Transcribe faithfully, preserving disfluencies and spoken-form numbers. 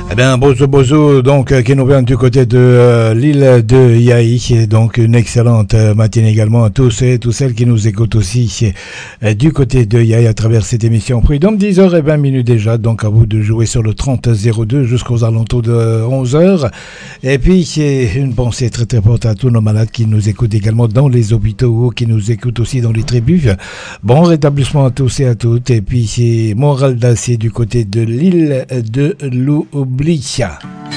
Eh bien, bozo bozo, donc, euh, qui nous vient du côté de euh, l'île de Yaï. Donc, une excellente euh, matinée également à tous et toutes celles qui nous écoutent aussi euh, du côté de Yaï à travers cette émission. Prud'homme, dix heures vingt minutes déjà. Donc, à vous de jouer sur le trente zéro deux jusqu'aux alentours de onze heures. Et puis, c'est une pensée très très forte à tous nos malades qui nous écoutent également dans les hôpitaux ou qui nous écoutent aussi dans les tribus. Bon rétablissement à tous et à toutes. Et puis, c'est Moral d'acier du côté de l'île de l'Oubli.